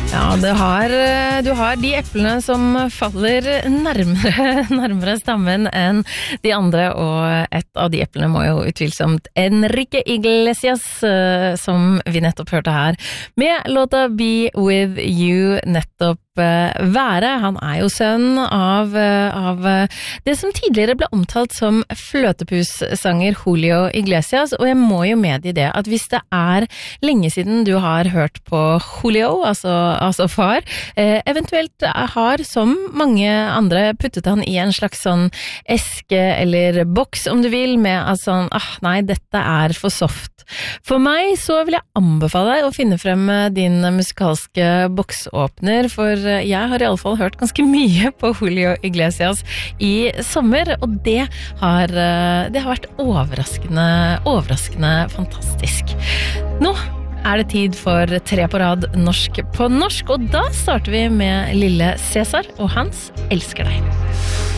Ja, du har de eplene som faller nærmere stammen enn de andre, og et av de eplene må jo utvilsomt Enrique Iglesias, som vi nettopp hørte her, med låta Be With You nettopp være. Han jo sønn av det som tidligere ble omtalt som fløtepussanger Julio Iglesias, og jeg må jo medgi det at hvis det lenge siden du har hørt på Julio, altså far, eventuelt har som mange andre puttet han i en slags sånn eske eller boks om du vil, med at sånn, nei, dette for soft. For meg så vil jeg anbefale deg å finne frem din musikalske boksåpner, for jeg har i alle fall hørt ganske mye på Julio Iglesias i sommer, og det har vært overraskende fantastisk. Nå det tid for 3 på rad norsk på norsk, og da starter vi med Lille Cæsar og Hans elsker deg.